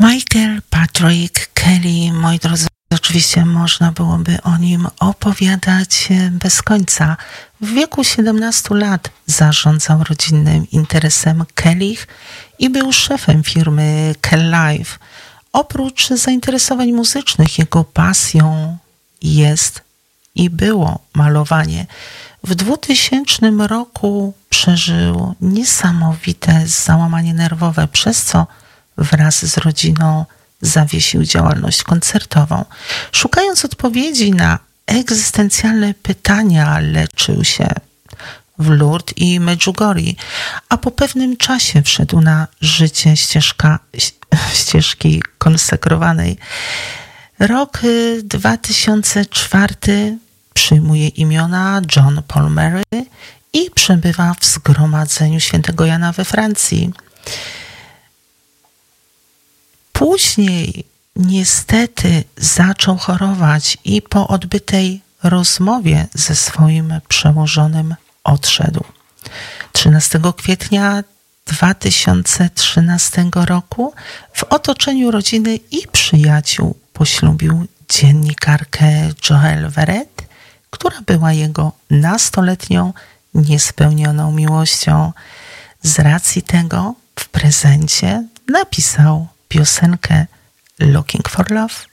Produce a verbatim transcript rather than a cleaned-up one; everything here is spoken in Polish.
Michael Patrick Kelly, moi drodzy, oczywiście można byłoby o nim opowiadać bez końca. W wieku siedemnastu lat zarządzał rodzinnym interesem Kellich i był szefem firmy Kell Life. Oprócz zainteresowań muzycznych, jego pasją jest i było malowanie. W dwutysięcznym roku przeżył niesamowite załamanie nerwowe, przez co wraz z rodziną zawiesił działalność koncertową. Szukając odpowiedzi na egzystencjalne pytania, leczył się w Lourdes i Medjugorje, a po pewnym czasie wszedł na życie ścieżka, ścieżki konsekrowanej. Rok dwa tysiące czwarty przyjmuje imiona John Paul Mary i przebywa w zgromadzeniu świętego Jana we Francji. Później niestety zaczął chorować i po odbytej rozmowie ze swoim przełożonym odszedł. trzynastego kwietnia dwa tysiące trzynastego roku w otoczeniu rodziny i przyjaciół poślubił dziennikarkę Joelle Verret, która była jego nastoletnią niespełnioną miłością. Z racji tego w prezencie napisał piosenkę Looking for Love.